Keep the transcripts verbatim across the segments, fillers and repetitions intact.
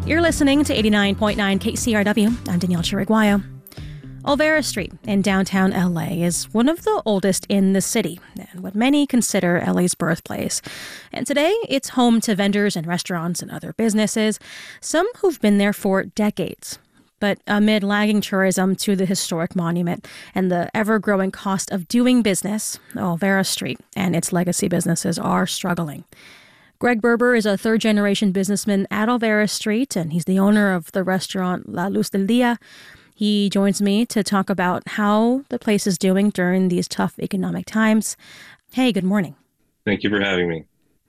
You're listening to eighty-nine point nine K C R W. I'm Danielle Chiriguayo. Olvera Street in downtown L A is one of the oldest in the city and what many consider L A's birthplace. And today, it's home to vendors and restaurants and other businesses, some who've been there for decades. But amid lagging tourism to the historic monument and the ever-growing cost of doing business, Olvera Street and its legacy businesses are struggling. Greg Berber is a third-generation businessman at Olvera Street, and he's the owner of the restaurant La Luz del Dia. He joins me to talk about how the place is doing during these tough economic times. Hey, good morning. Thank you for having me.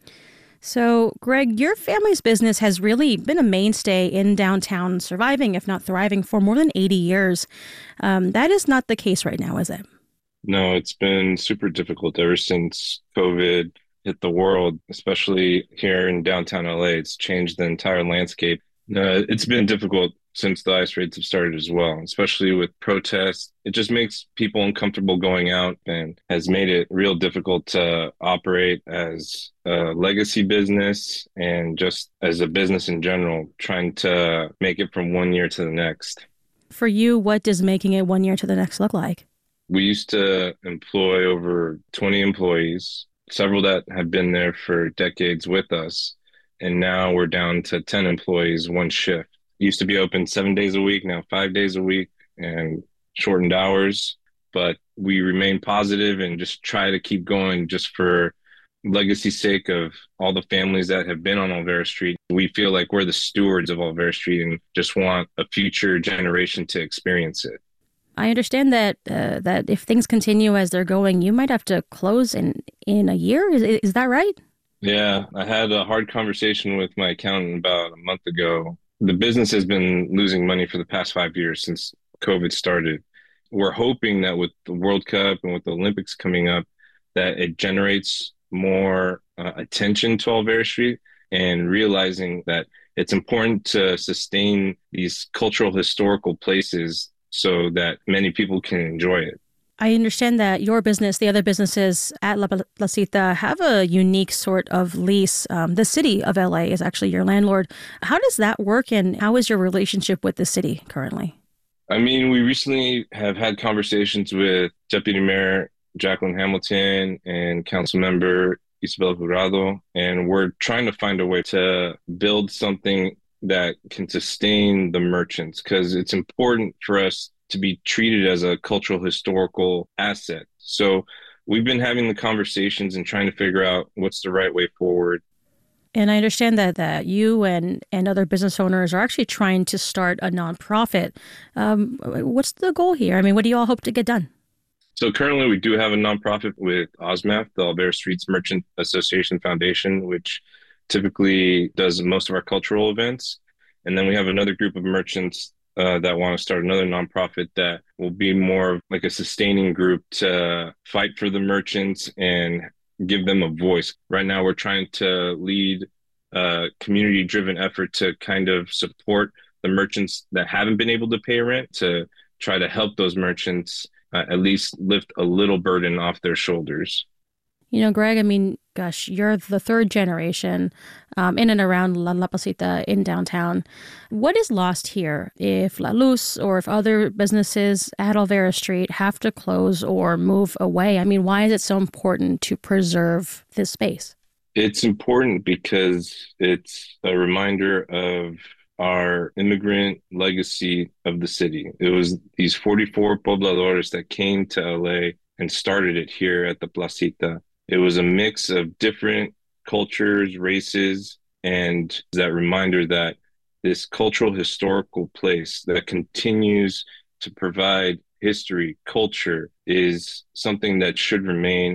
So, Greg, your family's business has really been a mainstay in downtown, surviving, if not thriving, for more than eighty years. Um, that is not the case right now, is it? No, it's been super difficult ever since COVID hit the world, especially here in downtown L A. It's changed the entire landscape. Uh, it's been difficult since the ICE raids have started as well, especially with protests. It just makes people uncomfortable going out and has made it real difficult to operate as a legacy business and just as a business in general, trying to make it from one year to the next. For you, what does making it one year to the next look like? We used to employ over twenty employees, several that have been there for decades with us. And now we're down to ten employees, one shift. Used to be open seven days a week, now five days a week and shortened hours. But we remain positive and just try to keep going just for legacy's sake of all the families that have been on Olvera Street. We feel like we're the stewards of Olvera Street and just want a future generation to experience it. I understand that uh, that if things continue as they're going, you might have to close in, in a year. Is, is that right? Yeah, I had a hard conversation with my accountant about a month ago. The business has been losing money for the past five years since COVID started. We're hoping that with the World Cup and with the Olympics coming up, that it generates more uh, attention to Olvera Street and realizing that it's important to sustain these cultural historical places so that many people can enjoy it. I understand that your business, the other businesses at La Placita, have a unique sort of lease. Um, the city of L A is actually your landlord. How does that work, and how is your relationship with the city currently? I mean, we recently have had conversations with Deputy Mayor Jacqueline Hamilton and Council Member Isabel Jurado, and we're trying to find a way to build something that can sustain the merchants, because it's important for us to be treated as a cultural historical asset. So we've been having the conversations and trying to figure out what's the right way forward. And I understand that, that you and, and other business owners are actually trying to start a nonprofit. Um, what's the goal here? I mean, what do you all hope to get done? So currently we do have a nonprofit with OSMAF, the Olvera Streets Merchant Association Foundation, which typically does most of our cultural events. And then we have another group of merchants Uh, that want to start another nonprofit that will be more of like a sustaining group to fight for the merchants and give them a voice. Right now, we're trying to lead a community-driven effort to kind of support the merchants that haven't been able to pay rent, to try to help those merchants uh, at least lift a little burden off their shoulders. You know, Greg, I mean, gosh, you're the third generation um, in and around La, La Placita in downtown. What is lost here if La Luz or if other businesses at Olvera Street have to close or move away? I mean, why is it so important to preserve this space? It's important because it's a reminder of our immigrant legacy of the city. It was these forty-four pobladores that came to L A and started it here at the Placita. It was a mix of different cultures, races, and that reminder that this cultural historical place that continues to provide history, culture, is something that should remain.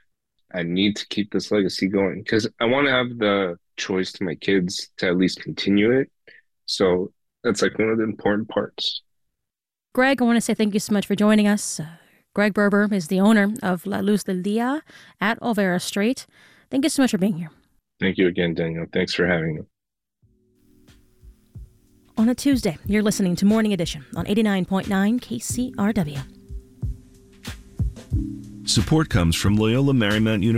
I need to keep this legacy going because I want to have the choice to my kids to at least continue it. So that's like one of the important parts. Greg, I want to say thank you so much for joining us. Uh, Greg Berber is the owner of La Luz del Dia at Olvera Street. Thank you so much for being here. Thank you again, Daniel. Thanks for having me. On a Tuesday, you're listening to Morning Edition on eighty-nine point nine K C R W. Support comes from Loyola Marymount University.